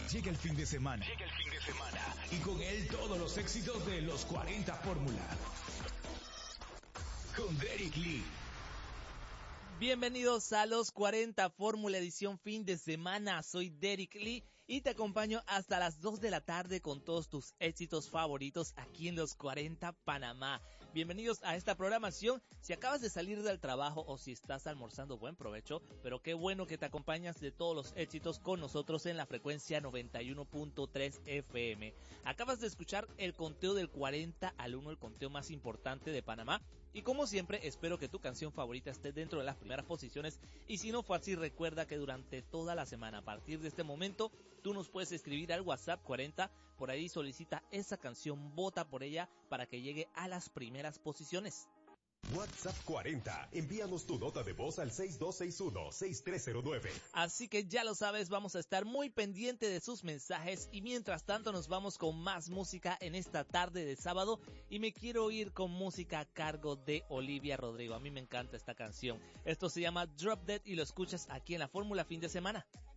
Llega el fin de semana. Y con él todos los éxitos de los 40 Fórmula. Con Derek Lee. Bienvenidos a los 40 Fórmula edición fin de semana. Soy Derek Lee y te acompaño hasta las 2 de la tarde con todos tus éxitos favoritos aquí en los 40 Panamá. Bienvenidos a esta programación. Si acabas de salir del trabajo o si estás almorzando, buen provecho, pero qué bueno que te acompañas de todos los éxitos con nosotros en la frecuencia 91.3 FM. Acabas de escuchar el conteo del 40 al 1, el conteo más importante de Panamá. Y como siempre, espero que tu canción favorita esté dentro de las primeras posiciones. Y si no fue así, recuerda que durante toda la semana, a partir de este momento, tú nos puedes escribir al WhatsApp 40. Por ahí solicita esa canción, vota por ella para que llegue a las primeras posiciones. WhatsApp 40. Envíanos tu nota de voz al 6261-6309. Así que ya lo sabes, vamos a estar muy pendiente de sus mensajes y mientras tanto nos vamos con más música en esta tarde de sábado y me quiero ir con música a cargo de Olivia Rodrigo. A mí me encanta esta canción. Esto se llama Drop Dead y lo escuchas aquí en la Fórmula Fin de Semana.